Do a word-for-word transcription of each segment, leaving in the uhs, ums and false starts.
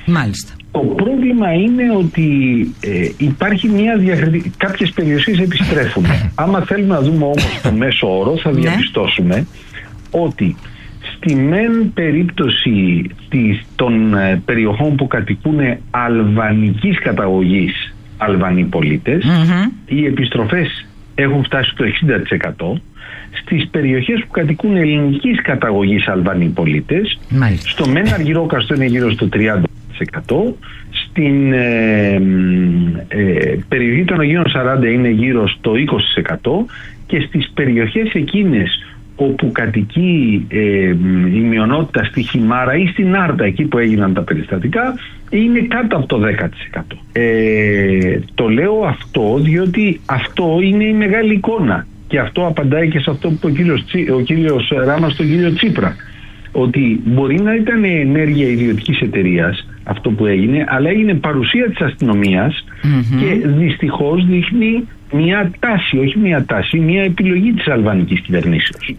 Μάλιστα. Το πρόβλημα είναι ότι ε, υπάρχει μια διακριτική. Κάποιες περιοχές επιστρέφουν. Άμα θέλουμε να δούμε όμως το μέσο όρο, θα διαπιστώσουμε ότι στη μεν περίπτωση της, των ε, περιοχών που κατοικούν αλβανικής καταγωγής Αλβανοί πολίτες, mm-hmm. οι επιστροφές έχουν φτάσει στο εξήντα τοις εκατό. Στις περιοχές που κατοικούν ελληνικής καταγωγής Αλβανοί πολίτες, μάλιστα. Στο μεν Αργυρόκαστρο είναι γύρω στο τριάντα τοις εκατό. Στην ε, ε, περιοχή των Αγίων σαράντα είναι γύρω στο είκοσι τοις εκατό και στις περιοχές εκείνες όπου κατοικεί ε, η μειονότητα στη Χιμάρα ή στην Άρτα, εκεί που έγιναν τα περιστατικά, είναι κάτω από το δέκα τοις εκατό. Ε, το λέω αυτό διότι αυτό είναι η μεγάλη εικόνα και αυτό απαντάει και σε αυτό που είπε ο κύριος, ο κύριος Ράμας στον κύριο Τσίπρα, ότι μπορεί να ήταν ενέργεια ιδιωτικής εταιρείας αυτό που έγινε, αλλά έγινε παρουσία της αστυνομίας mm-hmm. και δυστυχώς δείχνει μια τάση, όχι μια τάση, μια επιλογή της αλβανικής κυβερνήσεως.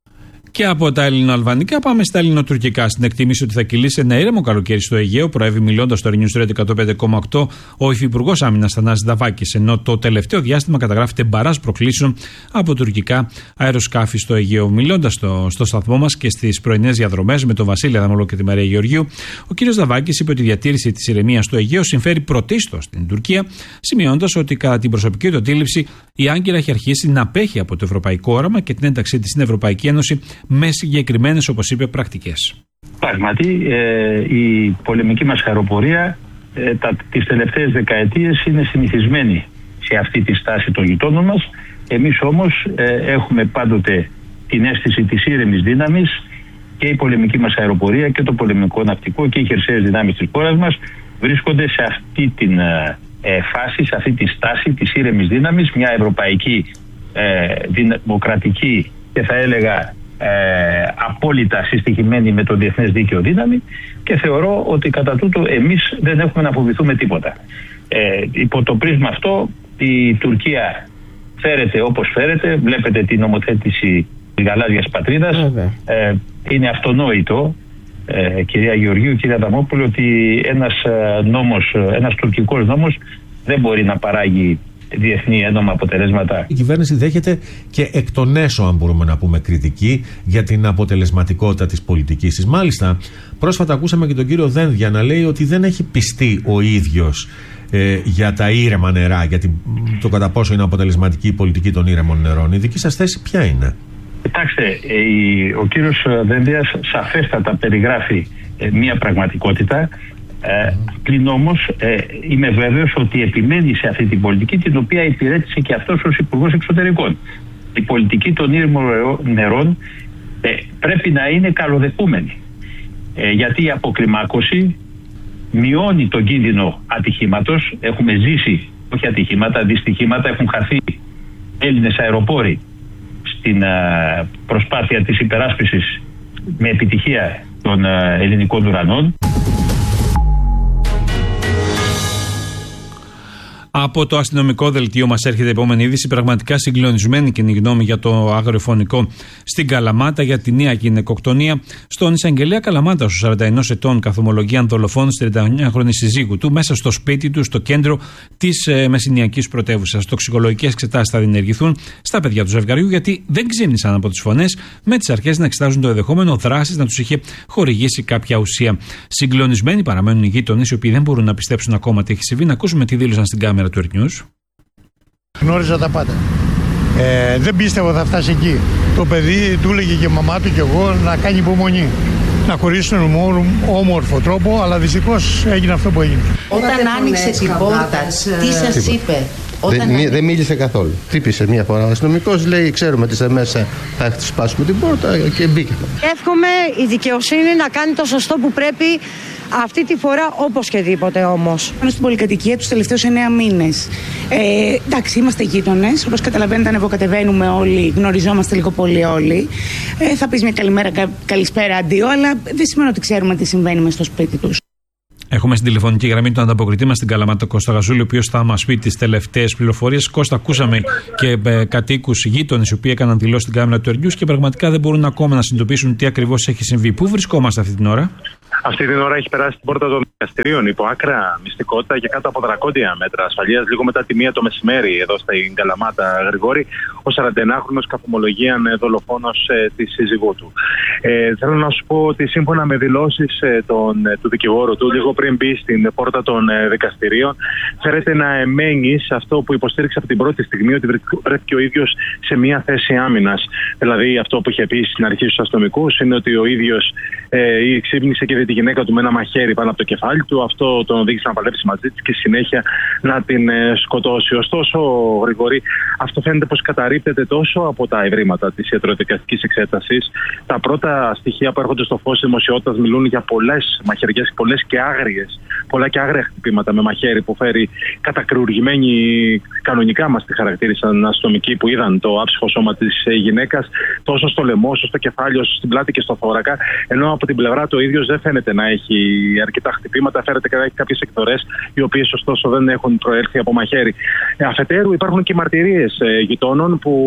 Και από τα ελληνοαλβανικά πάμε στα ελληνοτουρκικά. Στην εκτίμηση ότι θα κυλήσει ένα ήρεμο καλοκαίρι στο Αιγαίο, προέβη μιλώντας στο News Radio εκατόν πέντε κόμμα οκτώ ο υφυπουργός άμυνας Θανάσης Δαβάκης. Ενώ το τελευταίο διάστημα καταγράφεται μπαράζ προκλήσεων από τουρκικά αεροσκάφη στο Αιγαίο. Μιλώντας στο, στο σταθμό μας και στις πρωινές διαδρομές με τον Βασίλη Αδαμολό και τη Μαρία Γεωργίου, ο κ. Δαβάκης είπε ότι η διατήρηση της ηρεμίας στο Αιγαίο συμφέρει πρωτίστως στην Τουρκία, σημειώνοντας ότι κατά την προσωπική του αντίληψη η Άγκυρα έχει αρχίσει να απέχει από το ευρωπαϊκό όραμα και την ένταξή της στην Ευρωπαϊκή Ένωση με συγκεκριμένες, όπως είπε, πρακτικές. Πράγματι, ε, η πολεμική μας αεροπορία ε, τα, τις τελευταίες δεκαετίες είναι συνηθισμένη σε αυτή τη στάση των γειτόνων μας. Εμείς όμως ε, έχουμε πάντοτε την αίσθηση της ήρεμης δύναμης και η πολεμική μας αεροπορία και το πολεμικό ναυτικό και οι χερσαίες δυνάμεις της χώρας μας βρίσκονται σε αυτή την ε, φάση, σε αυτή τη στάση της ήρεμης δύναμης, μια ευρωπαϊκή ε, δημοκρατική και θα έλεγα Ε, απόλυτα συστοιχημένη με το διεθνές δίκαιο δύναμη και θεωρώ ότι κατά τούτο εμείς δεν έχουμε να φοβηθούμε τίποτα. Ε, υπό το πρίσμα αυτό η Τουρκία φέρεται όπως φέρεται, βλέπετε την νομοθέτηση της γαλάζιας πατρίδας, ε, είναι αυτονόητο ε, κυρία Γεωργίου, κυρία Αδαμόπουλο, ότι ένας νόμος, ένας τουρκικός νόμος δεν μπορεί να παράγει διεθνή έντομα αποτελέσματα. Η κυβέρνηση δέχεται και εκ των έσω, αν μπορούμε να πούμε, κριτική για την αποτελεσματικότητα της πολιτικής της. Μάλιστα, πρόσφατα ακούσαμε και τον κύριο Δένδια να λέει ότι δεν έχει πιστεί ο ίδιος ε, για τα ήρεμα νερά, για την, το κατά πόσο είναι αποτελεσματική η πολιτική των ήρεμων νερών. Η δική σας θέση ποια είναι? Κοιτάξτε, ε, ο κύριος Δένδιας σαφέστατα περιγράφει ε, μια πραγματικότητα. Ε, πλην όμως ε, είμαι βέβαιος ότι επιμένει σε αυτή την πολιτική, την οποία υπηρέτησε και αυτός ως Υπουργός Εξωτερικών. Η πολιτική των ήρεμων νερών ε, πρέπει να είναι καλοδεχούμενη, ε, γιατί η αποκλιμάκωση μειώνει τον κίνδυνο ατυχήματος. Έχουμε ζήσει, όχι ατυχήματα, δυστυχήματα, έχουν χαθεί Έλληνες αεροπόροι στην ε, προσπάθεια της υπεράσπισης με επιτυχία των ε, ελληνικών ουρανών. Από το αστυνομικό δελτίο μας έρχεται η επόμενη είδηση. Πραγματικά συγκλονισμένη κοινή γνώμη για το αγριοφωνικό στην Καλαμάτα, για τη νέα γυναικοκτονία στον εισαγγελέα Καλαμάτα, στους σαράντα ένα ετών, καθομολογίαν δολοφόνου της τριανταεννιάχρονης συζύγου του, μέσα στο σπίτι του, στο κέντρο της ε, μεσηνιακής πρωτεύουσας. Τοξικολογικές εξετάσεις θα διενεργηθούν στα παιδιά του ζευγαριού, γιατί δεν ξύπνησαν από τις φωνές, με τις αρχές να εξετάζουν το ενδεχόμενο δράσεις να τους είχε χορηγήσει κάποια ουσία. Συγκλονισμένοι παραμένουν οι γείτονες, οι οποίοι δεν μπορούν να πιστέψουν ακόμα τι έχει συμβεί. Να ακούσουμε τι δήλωσαν στην κάμερα του Earth. Γνώριζα τα πάντα. Ε, δεν πίστευα θα φτάσει εκεί. Το παιδί του έλεγε και η μαμά του και εγώ να κάνει υπομονή. Να χωρίσουν με όμορφο τρόπο, αλλά δυστυχώς έγινε αυτό που έγινε. Όταν άνοιξε την πόρτα, τι σας είπε? Όταν... Δεν, δεν μίλησε καθόλου. Χτύπησε μία φορά ο αστυνομικός, λέει: ξέρουμε ότι είσαι μέσα, θα σπάσουμε την πόρτα, και μπήκε. Εύχομαι η δικαιοσύνη να κάνει το σωστό που πρέπει αυτή τη φορά, όπως και τίποτε όμως. Πάνω στην πολυκατοικία τους τελευταίους εννέα μήνες. Ε, εντάξει, είμαστε γείτονες. Όπως καταλαβαίνετε, ανεβοκατεβαίνουμε όλοι, γνωριζόμαστε λίγο πολύ όλοι. Ε, θα πεις μια καλημέρα, κα, καλησπέρα, αντίο, αλλά δεν σημαίνει ότι ξέρουμε τι συμβαίνει μες στο σπίτι τους. Έχουμε στην τηλεφωνική γραμμή τον ανταποκριτή μας στην Καλαμάτα, Κώστα Γαζούλη, ο οποίος θα μας πει τις τελευταίες πληροφορίες. Κώστα, ακούσαμε και ε, κατοίκους γείτονες οι οποίοι έκαναν δηλώσεις στην κάμερα του Earth και πραγματικά δεν μπορούν ακόμα να συνειδητοποιήσουν τι ακριβώς έχει συμβεί. Πού βρισκόμαστε αυτή την ώρα? Αυτή την ώρα έχει περάσει την πόρτα των δικαστηρίων υπό άκρα μυστικότητα και κάτω από δρακόντια μέτρα ασφαλείας. Λίγο μετά τη μία το μεσημέρι, εδώ στην Καλαμάτα, Γρηγόρη, ο σαρανταενάχρονος καπομολογίαν δολοφόνος ε, της σύζυγού του. Ε, θέλω να σου πω ότι σύμφωνα με δηλώσεις ε, τον, ε, του δικηγόρου του, λίγο πριν μπει στην πόρτα των ε, δικαστηρίων, φέρεται να εμένει σε αυτό που υποστήριξε από την πρώτη στιγμή, ότι βρέθηκε ο ίδιος σε μια θέση άμυνας. Δηλαδή, αυτό που είχε πει στην αρχή στους αστυνομικούς είναι ότι ο ίδιος ε, ξύπνησε και δει τη γυναίκα του με ένα μαχαίρι πάνω από το κεφάλι του. Αυτό τον οδήγησε να παλέψει μαζί της και συνέχεια να την ε, σκοτώσει. Ωστόσο, Γρηγόρη, αυτό φαίνεται πως καταρρίπτεται τόσο από τα ευρήματα της ιατροδικαστικής εξέτασης. Τα πρώτα στοιχεία που έρχονται στο φως της δημοσιότητας μιλούν για πολλές μαχαιριές, πολλές και άγριες, πολλά και άγρια χτυπήματα με μαχαίρι που φέρει κατακρουουργημένοι, κανονικά μας τη χαρακτήρισαν αστυνομικοί που είδαν το άψυχο σώμα της γυναίκας, τόσο στο λαιμό, όσο στο κεφάλι, όσο στην πλάτη και στο θώρακα. Ενώ από την πλευρά του ο ίδιος δεν φαίνεται να έχει αρκετά χτυπήματα, φαίνεται και να έχει κάποιες εκδορές, οι οποίες ωστόσο δεν έχουν προέλθει από μαχαίρι. Αφετέρου, υπάρχουν και μαρτυρίες ε, γειτόνων που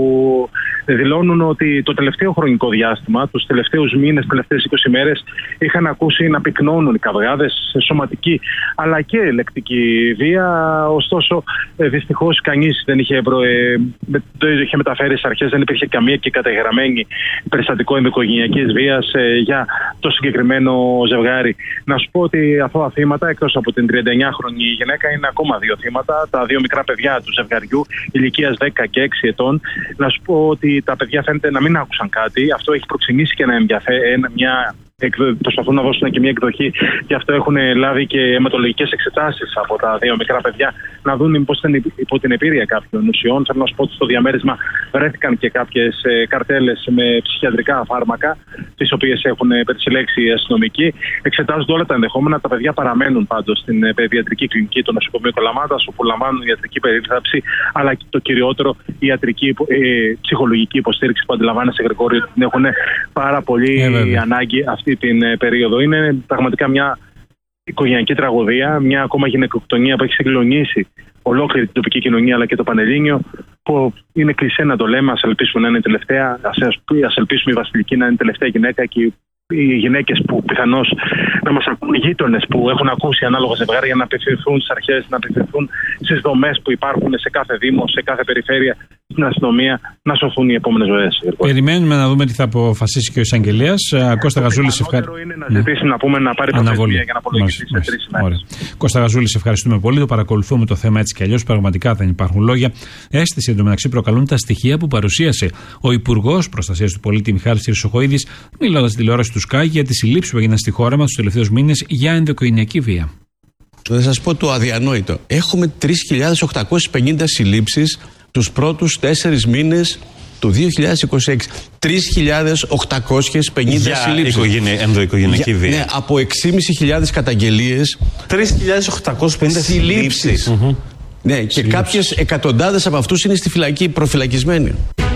δηλώνουν ότι το τελευταίο χρονικό διάστημα, τους τελευταίους μήνες, τις τελευταίες είκοσι μέρες, είχαν ακούσει να πυκνώνουν οι καυγάδες, σωματική αλλά και λεκτική βία. Ωστόσο, ε, δυστυχώς κανείς δεν είχε, προ, ε, το είχε μεταφέρει στις αρχές, δεν υπήρχε καμία και καταγεγραμμένη περιστατικό ενδοοικογενειακής βίας ε, για το συγκεκριμένο ζευγάρι. Να σου πω ότι αυτά τα θύματα, εκτός από την τριανταεννιάχρονη γυναίκα, είναι ακόμα δύο θύματα, τα δύο μικρά παιδιά του ζευγαριού, ηλικίας δέκα και έξι ετών. Να σου πω ότι τα παιδιά φαίνεται να μην άκουσαν κάτι. Αυτό έχει προξενήσει και ένα ενδιαφέρον, μια. Προσπαθούν να δώσουν και μια εκδοχή, γι' αυτό έχουν λάβει και αιματολογικές εξετάσεις από τα δύο μικρά παιδιά, να δουν μήπως ήταν υπό την επίρρεια κάποιων ουσιών. Θέλω να σου πω ότι στο διαμέρισμα βρέθηκαν και κάποιες καρτέλες με ψυχιατρικά φάρμακα, τις οποίες έχουν περισυλλέξει οι αστυνομικοί. Εξετάζονται όλα τα ενδεχόμενα. Τα παιδιά παραμένουν πάντως στην παιδιατρική κλινική του νοσοκομείου Καλαμάτας, όπου λαμβάνουν ιατρική περίθαλψη, αλλά και το κυριότερο, η ιατρική, ε, ψυχολογική υποστήριξη που αντιλαμβάνεσαι, Γρηγόρη, ότι την έχουν πάρα πολύ ε, ανάγκη αυτή την περίοδο. Είναι πραγματικά μια οικογενειακή τραγωδία, μια ακόμα γυναικοκτονία που έχει συγκλονίσει ολόκληρη την τοπική κοινωνία αλλά και το Πανελλήνιο, που είναι κλισέ να το λέμε. Ας ελπίσουμε να είναι η τελευταία, ας ελπίσουμε η Βασιλική να είναι η τελευταία γυναίκα και οι γυναίκες που πιθανώς να μας ακούν, οι γείτονες που έχουν ακούσει ανάλογα ζευγάρια, να απευθυνθούν στις αρχές, να απευθυνθούν στις δομές που υπάρχουν σε κάθε δήμο, σε κάθε περιφέρεια, στην αστυνομία, να σωθούν οι επόμενες ζωές. Περιμένουμε να δούμε τι θα αποφασίσει και ο εισαγγελέας. Κώστα Γαζούλη, σε ευχαριστούμε. Είναι να ζητήσει ναι. να πούμε να πάρει προθεσμία για να απολογηθεί σε τρεις ημέρες. Κώστα Γαζούλη, σε ευχαριστούμε πολύ. Το παρακολουθούμε το θέμα έτσι κι αλλιώς. Πραγματικά δεν υπάρχουν λόγια. Αίσθηση εντωμεταξύ προκαλούν τα στοιχεία που παρουσίασε ο Υπουργός Προστασίας του Πολίτη Μιχάλης Χρυσοχοΐδης, μιλώντας στη τηλεόραση του Sky για τις συλλήψεις που έγιναν στη χώρα μας τους τελευταίους μήνες για ενδοοικογενειακή βία. Θα σας πω το αδιανόητο. Έχουμε τρεις χιλιάδες οκτακόσιες πενήντα συλλήψεις τους πρώτους τέσσερις μήνες του δύο χιλιάδες είκοσι έξι. τρεις χιλιάδες οκτακόσιες πενήντα συλλήψεις. Για ενδοοικογενειακή βία. Ναι, από έξι χιλιάδες πεντακόσιες καταγγελίες. τρεις χιλιάδες οκτακόσιες πενήντα συλλήψεις. Mm-hmm. Ναι, και συλλήψεις. Κάποιες εκατοντάδες από αυτούς είναι στη φυλακή προφυλακισμένοι.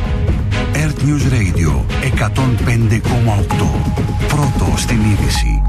Earth News Radio εκατόν πέντε κόμμα οκτώ. Πρώτο στην είδηση.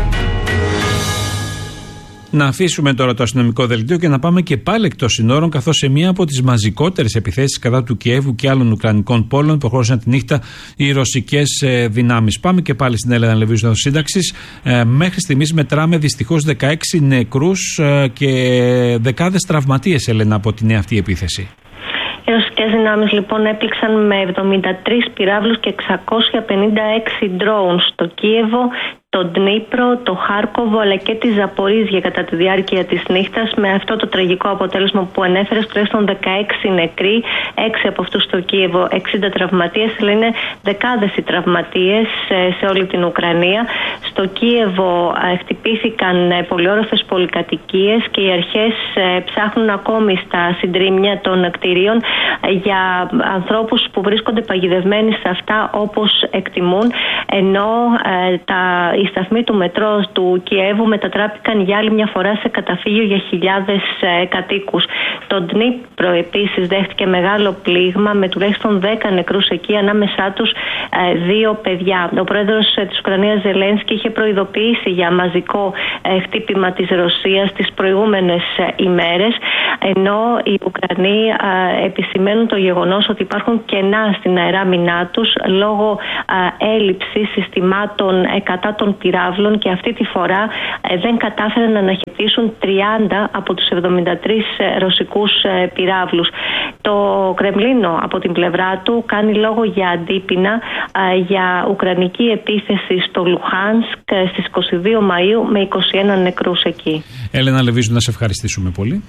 Να αφήσουμε τώρα το αστυνομικό δελτίο και να πάμε και πάλι εκτός συνόρων, καθώς σε μία από τις μαζικότερες επιθέσεις κατά του Κιέβου και άλλων ουκρανικών πόλεων προχώρησαν τη νύχτα οι ρωσικές δυνάμεις. Πάμε και πάλι στην Έλενα Λεβίου στο Σύνταξης. Ε, μέχρι στιγμής μετράμε δυστυχώς δεκαέξι νεκρούς ε, και δεκάδες τραυματίες, Έλενα, από την νέα αυτή επίθεση. Οι ρωσικές δυνάμεις λοιπόν έπληξαν με εβδομήντα τρεις πυράβλους και εξακόσια πενήντα έξι drones στο Κίεβο, το Ντνίπρο, το Χάρκοβο αλλά και τη Ζαπορίζια κατά τη διάρκεια της νύχτας, με αυτό το τραγικό αποτέλεσμα που ανέφερες, τουλάχιστον δεκαέξι νεκροί, έξι από αυτούς στο Κίεβο, εξήντα τραυματίες, αλλά είναι δεκάδες οι τραυματίες σε όλη την Ουκρανία. Στο Κίεβο χτυπήθηκαν πολυόροφες πολυκατοικίες και οι αρχές ψάχνουν ακόμη στα συντρίμμια των κτηρίων για ανθρώπους που βρίσκονται παγιδευμένοι σε αυτά όπως εκτιμούν, ενώ τα οι σταθμοί του μετρό του Κιέβου μετατράπηκαν για άλλη μια φορά σε καταφύγιο για χιλιάδες ε, κατοίκους. Το Ντνίπρο επίσης δέχτηκε μεγάλο πλήγμα με τουλάχιστον δέκα νεκρούς εκεί, ανάμεσά τους ε, δύο παιδιά. Ο πρόεδρος ε, της Ουκρανίας Ζελένσκι είχε προειδοποιήσει για μαζικό ε, χτύπημα της Ρωσίας τις προηγούμενες ε, ημέρες, ενώ οι Ουκρανοί ε, επισημαίνουν το γεγονός ότι υπάρχουν κενά στην αεράμινά τους λόγω ε, έλλειψης συστημάτων ε, κατά των των πυράβλων και αυτή τη φορά ε, δεν κατάφεραν να αναχαιτήσουν τριάντα από τους εβδομήντα τρεις ε, ρωσικούς ε, πυράβλους. Το Κρεμλίνο από την πλευρά του κάνει λόγο για αντίπεινα ε, για ουκρανική επίθεση στο Λουχάνσκ ε, στις είκοσι δύο Μαΐου με είκοσι ένα νεκρούς εκεί. Έλενα Λεβίζου, να σε ευχαριστήσουμε πολύ.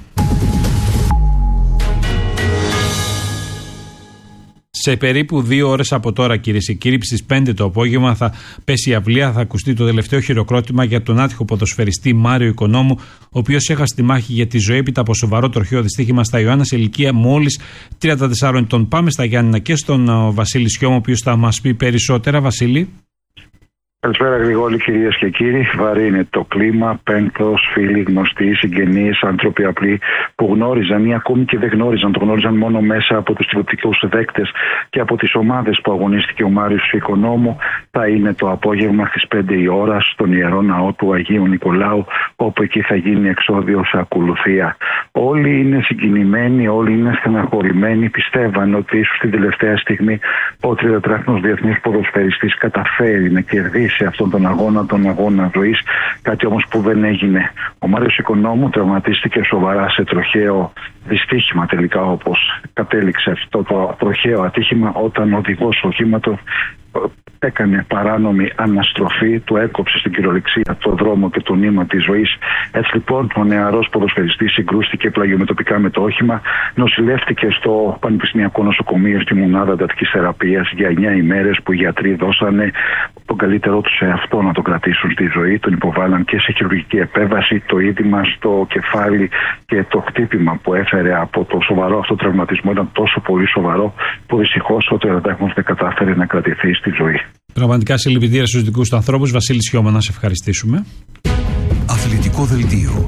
Σε περίπου δύο ώρες από τώρα, κυρίες και κύριοι, στις πέντε το απόγευμα θα πέσει η αυλία, θα ακουστεί το τελευταίο χειροκρότημα για τον άτυχο ποδοσφαιριστή Μάριο Οικονόμου, ο οποίος έχασε τη μάχη για τη ζωή έπειτα από σοβαρό τροχαίο δυστύχημα στα Ιωάννα σε ηλικία μόλις τριάντα τεσσάρων ετών. Πάμε στα Γιάννηνα και στον Βασίλη Σιώμα, ο οποίος θα μας πει περισσότερα. Βασίλη. Καλησπέρα Γρηγόρη, κυρίες και κύριοι. Βαρύ είναι το κλίμα. Πένθος, φίλοι, γνωστοί, συγγενείς, άνθρωποι απλοί που γνώριζαν ή ακόμη και δεν γνώριζαν. Το γνώριζαν μόνο μέσα από τους τηλεοπτικούς δέκτες και από τις ομάδες που αγωνίστηκε ο Μάριος Οικονόμου. Θα είναι το απόγευμα στις πέντε η ώρα στον Ιερό Ναό του Αγίου Νικολάου, όπου εκεί θα γίνει εξώδιος ακολουθία. Όλοι είναι συγκινημένοι, όλοι είναι στεναχωρημένοι. Πιστεύαν ότι ίσως την τελευταία στιγμή ο τριαντάχρονος διεθνής ποδοσφαιριστής καταφέρει να κερδίσει σε αυτόν τον αγώνα, τον αγώνα ζωής, κάτι όμως που δεν έγινε. Ο Μάριος Οικονόμου τραυματίστηκε σοβαρά σε τροχαίο δυστύχημα τελικά, όπως κατέληξε αυτό το τροχαίο ατύχημα, όταν ο οδηγός οχήματος έκανε παράνομη αναστροφή, του έκοψε στην κυριολεξία το δρόμο και το νήμα της ζωής. Έτσι λοιπόν ο νεαρός ποδοσφαιριστής συγκρούστηκε πλαγιομετωπικά με το όχημα, νοσηλεύτηκε στο Πανεπιστημιακό Νοσοκομείο στη μονάδα εντατικής θεραπείας για εννιά ημέρες, που οι γιατροί δώσανε τον καλύτερό τους σε αυτό να τον κρατήσουν στη ζωή. Τον υποβάλαν και σε χειρουργική επέμβαση. Το είδημα στο κεφάλι και το χτύπημα που έφερε από το σοβαρό αυτό τραυματισμό ήταν τόσο πολύ σοβαρό, που δυστυχώς ο τριαντάχρονος δεν κατάφερε να κρατηθεί στη ζωή. Πραγματικά συλληπιτήρια στους δικούς του ανθρώπους. Βασίλη Σιώμα, να σε ευχαριστήσουμε. Αθλητικό δελτίο.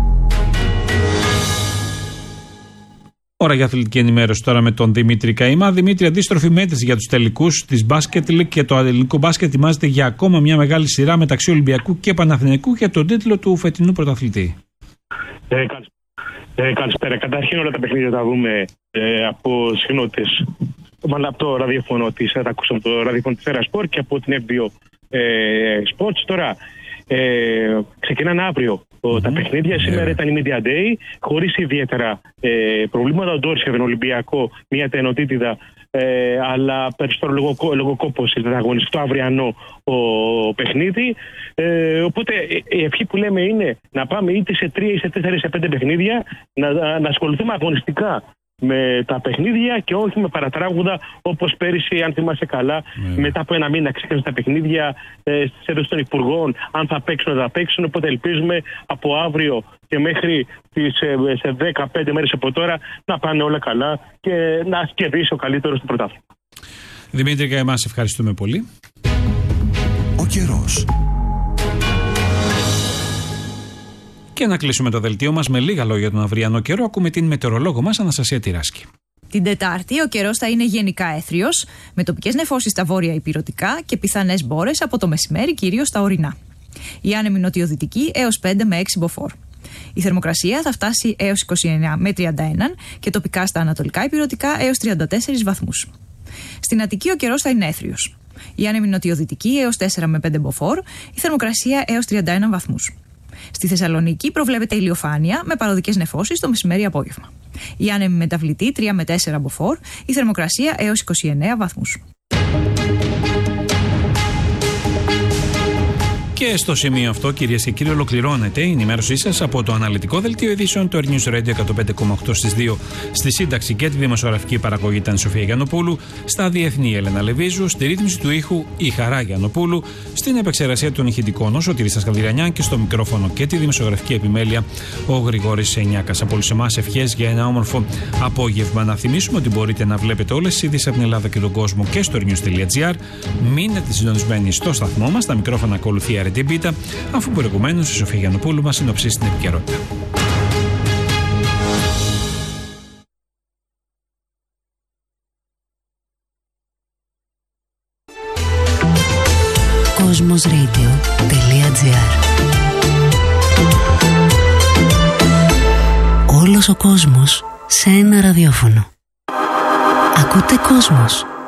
Ώρα για αθλητική ενημέρωση τώρα με τον Δημήτρη Καημά. Δημήτρη, αντίστροφη μέτρηση για τους τελικούς της Basket League, και το ελληνικό μπάσκετ ετοιμάζεται για ακόμα μια μεγάλη σειρά μεταξύ Ολυμπιακού και Παναθηναϊκού για τον τίτλο του φετινού πρωταθλητή. Ε, ε, καλησπέρα. Καταρχήν όλα τα παιχνίδια θα δούμε ε, από συχνότητες. Μάλλον από το ραδιοφωνό της, θα τα ακούσαμε από το ραδιοφωνό της Έρα Σπορ και από την εφ μπι ο ε, Sports. Τώρα ε, ξεκινάνε αύριο mm-hmm. τα παιχνίδια. Yeah. Σήμερα ήταν η Media Day, χωρίς ιδιαίτερα ε, προβλήματα. Ο Ντόρσια, τον Ολυμπιακό, μια τενοτήτιδα, ε, αλλά περισσότερο λόγω, λόγω κόπος ήταν αγωνιστικό αυριανό ο παιχνίδι. Ε, οπότε η ευχή που λέμε είναι να πάμε είτε σε τρία, είτε σε τέσσερα, σε πέντε παιχνίδια, να, να ασχοληθούμε αγωνιστικά με τα παιχνίδια και όχι με παρατράγουδα, όπως πέρυσι, αν θυμάσαι καλά, mm. μετά από ένα μήνα ξεκίνησαν τα παιχνίδια ε, στις έδωσες των υπουργών, αν θα παίξουν, θα παίξουν. Οπότε ελπίζουμε από αύριο και μέχρι τις, ε, σε δεκαπέντε μέρες από τώρα να πάνε όλα καλά και να κερδίσει ο καλύτερος στο πρωτάθλημα. Δημήτρη, και εμάς ευχαριστούμε πολύ. Ο καιρός. Και να κλείσουμε το δελτίο μας με λίγα λόγια για τον αυριανό καιρό. Ακούμε την μετεωρολόγο μας Αναστασία Τυράσκη. Την Τετάρτη ο καιρός θα είναι γενικά έθριος, με τοπικές νεφώσεις στα βόρεια υπηρετικά και πιθανές μπόρες από το μεσημέρι, κυρίως στα ορεινά. Η άνεμη νοτιοδυτική έως πέντε με έξι μποφόρ. Η θερμοκρασία θα φτάσει έως είκοσι εννέα με τριάντα ένα και τοπικά στα ανατολικά υπηρετικά έως τριάντα τέσσερις βαθμούς. Στην Αττική ο καιρός θα είναι έθριος. Η άνεμη νοτιοδυτική έως τέσσερα με πέντε μποφόρ, η θερμοκρασία έως τριάντα ένα βαθμούς. Στη Θεσσαλονίκη προβλέπεται ηλιοφάνεια με παροδικές νεφώσεις το μεσημέρι απόγευμα. Η άνεμη μεταβλητή τρία με τέσσερα μποφόρ, η θερμοκρασία έως είκοσι εννέα βαθμούς. Και στο σημείο αυτό, κυρίες και κύριοι, ολοκληρώνεται η ενημέρωσή σας από το αναλυτικό δελτίο ειδήσεων του Air News Radio εκατόν πέντε κόμμα οκτώ στις δύο. Στη σύνταξη και τη δημοσιογραφική παραγωγή ήταν η Σοφία Γιαννοπούλου, στα διεθνή Έλενα Λεβίζου, στη ρύθμιση του ήχου η Χαρά Γιαννοπούλου, στην επεξεργασία των ηχητικών ο Σωτήρης Σκαλδιρανιάν και στο μικρόφωνο και τη δημοσιογραφική επιμέλεια ο Γρηγόρης Σενιάκας. Από όλους εμάς ευχές για ένα όμορφο απόγευμα. Να θυμίσουμε ότι μπορείτε να βλέπετε όλες τις ειδήσεις από την Ελλάδα και τον κόσμο και στο airnews.gr. Μείνετε συντονισμένοι στο σταθμό μας, τα μικρόφωνα ακολουθεί την πίτα, αφού προηγουμένως η Σοφία Γιαννοπούλου μας συνοψίσει την επικαιρότητα. Cosmosradio.gr. Όλος ο κόσμος σε ένα ραδιόφωνο. Ακούτε Κόσμος.